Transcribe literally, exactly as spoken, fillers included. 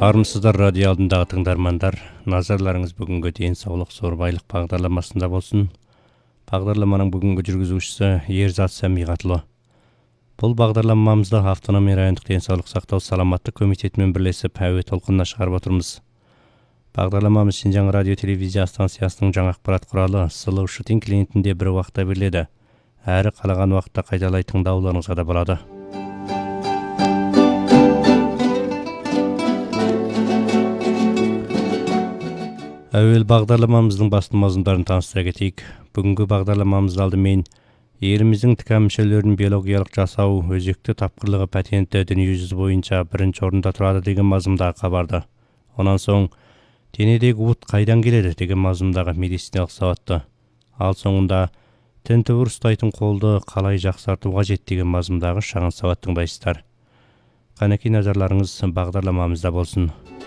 Армысыздар радио алдындағы тыңдармандар. Назарларыңыз бүгінгі денсаулық зор байлық бағдарламасында болсын. Бағдарламаның бүгінгі жүргізушісі Ерзат Сәмиғатұлы. Бұл бағдарламамызда автономия райондық денсаулық сақтау саламаттық комитетімен бірлесіп әуе толқынына шығарып отырмыз. Бағдарламамыз Шинжаң радио телевизия станциясының жаңа ақпарат құралы Сұлу Шутин клиентінде бір уақытта беріледі. Әрі қалаған уақытта қайталай тыңдауларыңызға да болады. Әуел бағдарламамыздың басты мазмұндарын таныстыра кетейік. Бүгінгі бағдарламамыз алдымен еліміздің тіка мүшелерін биологиялық жасау өзекті тапқырлығы патенті дүниежүзі бойынша бірінші орында тұрады деген мазмұндағы хабарды. Онан соң денедегі от қайдан келеді деген мазмұндағы медициналық сауатты. Ал соңында тінтіп ұрыстайтын қолды қалай жақсарту қажет деген мазмұндағы шағын сауат тыңдайсыздар. Қанекей назарларыңыз бағдарламамызда болсын.